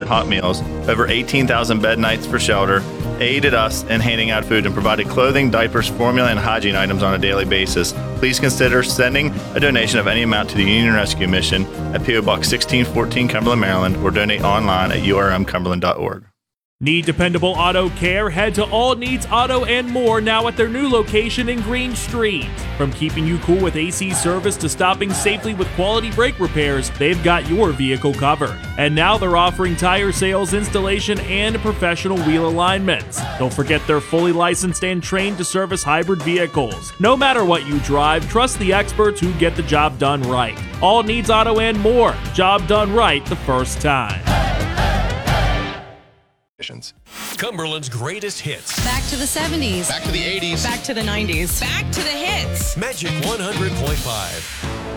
hot meals, over 18,000 bed nights for shelter, aided us in handing out food, and provided clothing, diapers, formula, and hygiene items on a daily basis. Please consider sending a donation of any amount to the Union Rescue Mission at P.O. Box 1614, Cumberland, Maryland, or donate online at urmcumberland.org. Need dependable auto care? Head to All Needs Auto and More now at their new location in Green Street. From keeping you cool with AC service to stopping safely with quality brake repairs, they've got your vehicle covered. And now they're offering tire sales, installation, and professional wheel alignments. Don't forget they're fully licensed and trained to service hybrid vehicles. No matter what you drive, trust the experts who get the job done right. All Needs Auto and More. Job done right the first time. Cumberland's greatest hits. Back to the 70s. Back to the 80s. Back to the 90s. Back to the hits. Magic 100.5.